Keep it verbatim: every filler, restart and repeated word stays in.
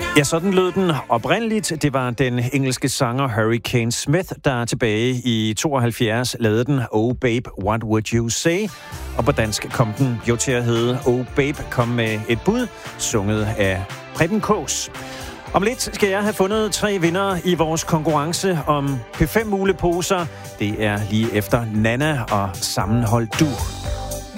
Ja, sådan lød den oprindeligt. Det var den engelske sanger Hurricane Smith, der tilbage i tooghalvfjerds lavede den Oh Babe, What Would You Say? Og på dansk kom den jo til at hedde Oh Babe, kom med et bud, sunget af Preben Kaas. Om lidt skal jeg have fundet tre vinder i vores konkurrence om P fem muleposer. Det er lige efter Nana og Sammenhold Du.